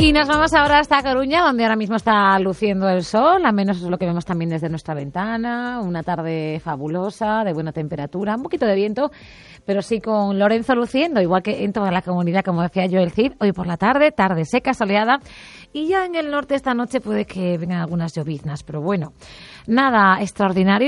Y nos vamos ahora hasta Coruña, donde ahora mismo está luciendo el sol, al menos es lo que vemos también desde nuestra ventana, una tarde fabulosa, de buena temperatura, un poquito de viento, pero sí con Lorenzo luciendo, igual que en toda la comunidad, como decía yo, el Cid, hoy por la tarde, tarde seca, soleada, y ya en el norte esta noche puede que vengan algunas lloviznas, pero bueno, nada extraordinario.